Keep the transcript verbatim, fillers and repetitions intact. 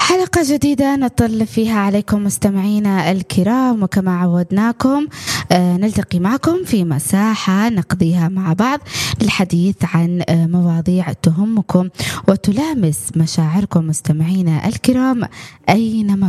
حلقة جديدة نطل فيها عليكم مستمعينا الكرام، وكما عودناكم آه نلتقي معكم في مساحة نقضيها مع بعض للحديث عن آه مواضيع تهمكم وتلامس مشاعركم مستمعينا الكرام أينما